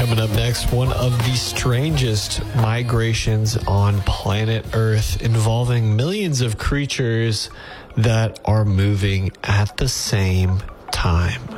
Coming up next, one of the strangest migrations on planet Earth involving millions of creatures that are moving at the same time.